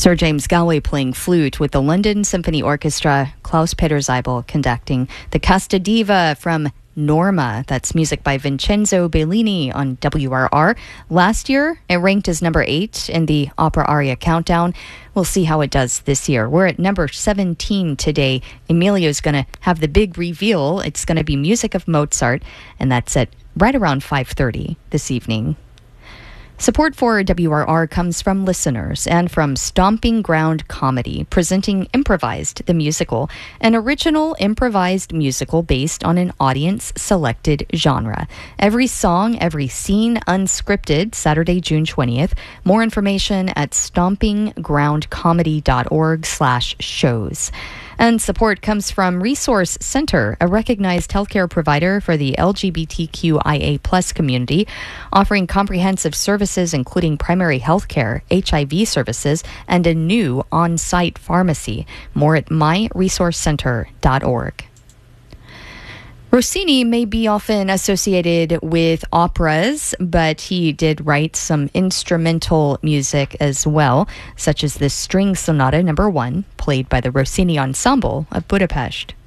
Sir James Galway playing flute with the London Symphony Orchestra, Klaus Peter Zeibel conducting the Casta Diva from Norma. That's music by Vincenzo Bellini on WRR. Last year, it ranked as number 8 in the Opera Aria Countdown. We'll see how it does this year. We're at number 17 today. Emilio's going to have the big reveal. It's going to be music of Mozart, and that's at right around 5:30 this evening. Support for WRR comes from listeners and from Stomping Ground Comedy, presenting Improvised, the musical, an original improvised musical based on an audience-selected genre. Every song, every scene, unscripted, Saturday, June 20th. More information at stompinggroundcomedy.org/shows. And support comes from Resource Center, a recognized healthcare provider for the LGBTQIA+ community, offering comprehensive services including primary healthcare, HIV services, and a new on-site pharmacy. More at myresourcecenter.org. Rossini may be often associated with operas, but he did write some instrumental music as well, such as the String Sonata No. 1, played by the Rossini Ensemble of Budapest.